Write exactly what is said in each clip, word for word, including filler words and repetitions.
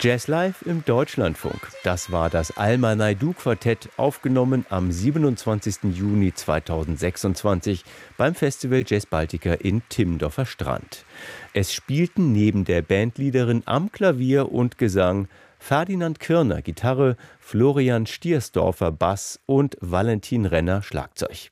Jazz Live im Deutschlandfunk. Das war das Alma Naidoo Quartett, aufgenommen am siebenundzwanzigsten Juni zweitausendsechsundzwanzig beim Festival Jazz Baltica in Timmendorfer Strand. Es spielten neben der Bandleaderin am Klavier und Gesang Ferdinand Kirner Gitarre, Florian Stiersdorfer Bass und Valentin Renner Schlagzeug.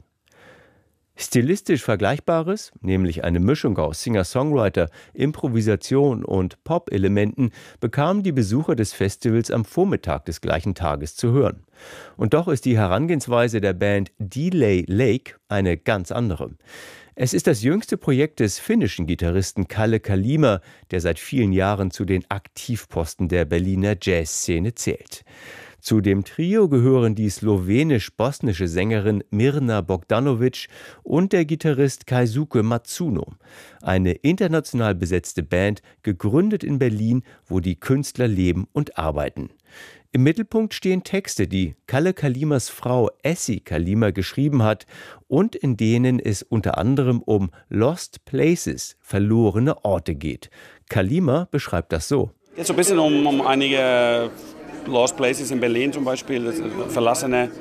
Stilistisch Vergleichbares, nämlich eine Mischung aus Singer-Songwriter, Improvisation und Pop-Elementen, bekamen die Besucher des Festivals am Vormittag des gleichen Tages zu hören. Und doch ist die Herangehensweise der Band Delay Lake eine ganz andere. Es ist das jüngste Projekt des finnischen Gitarristen Kalle Kalima, der seit vielen Jahren zu den Aktivposten der Berliner Jazzszene zählt. Zu dem Trio gehören die slowenisch-bosnische Sängerin Mirna Bogdanovic und der Gitarrist Keisuke Matsuno. Eine international besetzte Band, gegründet in Berlin, wo die Künstler leben und arbeiten. Im Mittelpunkt stehen Texte, die Kalle Kalimas Frau Essi Kalima geschrieben hat und in denen es unter anderem um Lost Places, verlorene Orte geht. Kalima beschreibt das so. Geht so ein bisschen um, um einige Lost Places in Berlin zum Beispiel, verlassene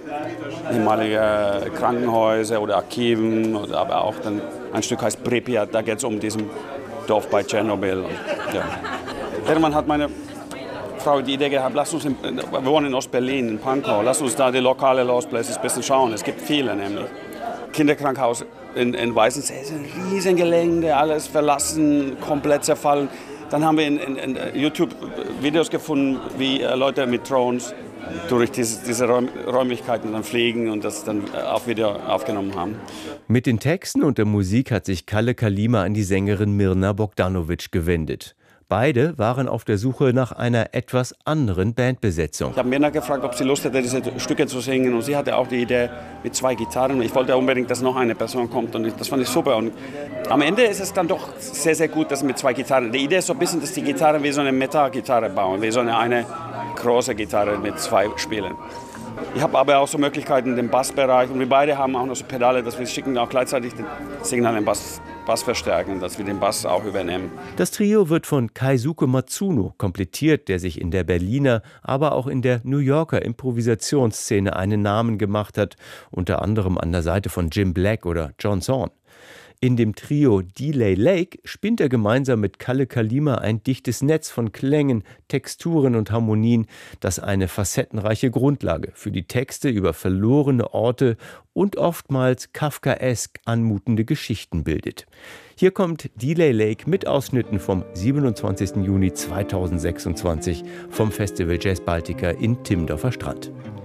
ehemalige Krankenhäuser oder Archiven, oder aber auch dann ein Stück heißt Pripyat, da geht es um diesen Dorf bei Tschernobyl. Ja. Irgendwann hat meine Frau die Idee gehabt, lass uns in, wir wohnen in Ostberlin, in Pankow, lass uns da die lokale Lost Places ein bisschen schauen. Es gibt viele nämlich. Kinderkrankenhaus in, in Weißensee, ein riesen Gelände, alles verlassen, komplett zerfallen. Dann haben wir in, in, in YouTube Videos gefunden, wie äh, Leute mit Drohnes durch diese, diese Räum, Räumlichkeiten dann fliegen und das dann auf Video aufgenommen haben. Mit den Texten und der Musik hat sich Kalle Kalima an die Sängerin Mirna Bogdanovic gewendet. Beide waren auf der Suche nach einer etwas anderen Bandbesetzung. Ich habe Mirna gefragt, ob sie Lust hätte, diese Stücke zu singen. Und sie hatte auch die Idee mit zwei Gitarren. Ich wollte unbedingt, dass noch eine Person kommt. Und das fand ich super. Und am Ende ist es dann doch sehr, sehr gut, dass mit zwei Gitarren. Die Idee ist so ein bisschen, dass die Gitarren wie so eine Metal-Gitarre bauen. Wie so eine, eine große Gitarre mit zwei Spielen. Ich habe aber auch so Möglichkeiten im Bassbereich. Und wir beide haben auch noch so Pedale, dass wir schicken auch gleichzeitig den Signal im Bass. Bass verstärken, dass wir den Bass auch übernehmen. Das Trio wird von Keisuke Matsuno komplettiert, der sich in der Berliner, aber auch in der New Yorker Improvisationsszene einen Namen gemacht hat, unter anderem an der Seite von Jim Black oder John Zorn. In dem Trio Delay Lake spinnt er gemeinsam mit Kalle Kalima ein dichtes Netz von Klängen, Texturen und Harmonien, das eine facettenreiche Grundlage für die Texte über verlorene Orte und oftmals kafkaesk anmutende Geschichten bildet. Hier kommt Delay Lake mit Ausschnitten vom siebenundzwanzigsten Juni zweitausendsechsundzwanzig vom Festival Jazz Baltica in Timmendorfer Strand.